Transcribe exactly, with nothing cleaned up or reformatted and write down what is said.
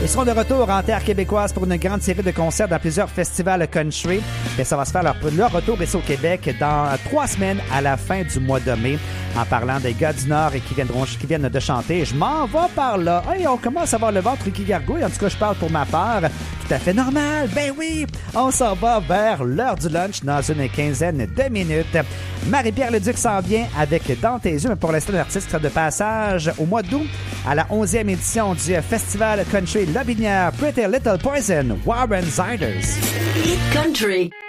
Ils seront de retour en terre québécoise pour une grande série de concerts dans plusieurs festivals country. Et ça va se faire leur, leur retour ici au Québec dans trois semaines à la fin du mois de mai. En parlant des gars du Nord et qui, viendront, qui viennent de chanter, je m'en vais par là. Hey, on commence à avoir le ventre qui gargouille. En tout cas, je parle pour ma part. Tout à fait normal. Ben oui, on s'en va vers l'heure du lunch dans une quinzaine de minutes. Marie-Pierre Leduc s'en vient avec Dans tes yeux, mais pour l'instant, l'artiste sera de passage au mois d'août à la onzième édition du Festival Country Lobinière. Pretty Little Poison, Warren Ziders. Hit Country.